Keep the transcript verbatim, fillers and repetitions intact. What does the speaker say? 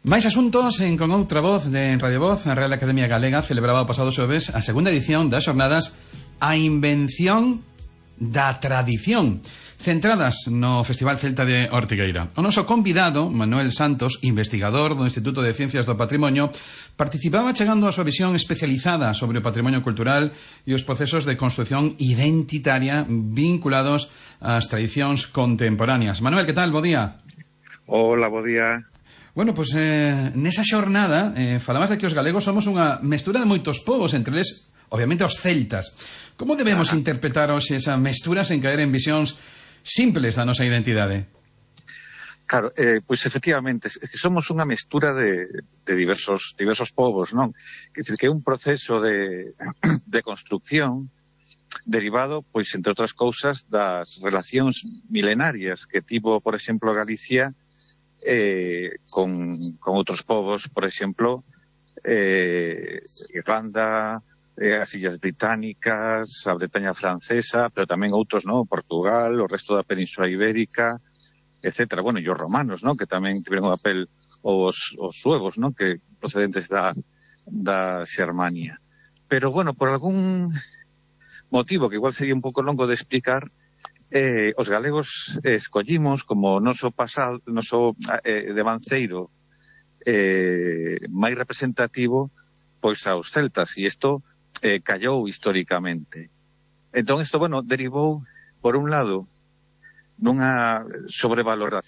Máis asuntos en Con Outra Voz de Radio Voz. A Real Academia Galega celebraba o pasado xoves a segunda edición das xornadas A Invención da Tradición, centradas no Festival Celta de Ortigueira. O noso convidado, Manuel Santos, investigador do Instituto de Ciencias do Patrimonio, participaba chegando a súa visión especializada sobre o patrimonio cultural e os procesos de construción identitaria vinculados ás tradicións contemporáneas. Manuel, que tal? Bo día. Hola, bo día. Bueno, pois pues, eh, nesa xornada eh, falabas de que os galegos somos unha mestura de moitos povos, entre eles, obviamente, os celtas. Como debemos ah. interpretar hoxe esa mestura sen caer en visións simples da nosa identidade? Claro, eh, pois efectivamente, é que somos unha mestura de, de diversos diversos povos, non? Quer dizer, que é un proceso de, de construcción derivado, pois, entre outras cousas, das relacións milenarias que tivo, por exemplo, Galicia eh, con, con outros povos, por exemplo, eh, Irlanda, eh, as Illas Británicas, a Bretaña francesa, pero tamén outros, ¿no? Portugal, o resto da Península Ibérica, etcétera. Bueno, e os romanos, ¿no? Que tamén tiveron un papel, os, os suevos, ¿no? Que procedentes da, da Xermania. Pero, bueno, por algún motivo que igual sería un pouco longo de explicar, eh, os galegos eh, escollimos como noso pasado, noso eh, devanceiro eh, máis representativo, pois aos celtas, e isto eh, callou históricamente. Entón, isto, bueno, derivou, por un lado, nunha sobrevaloración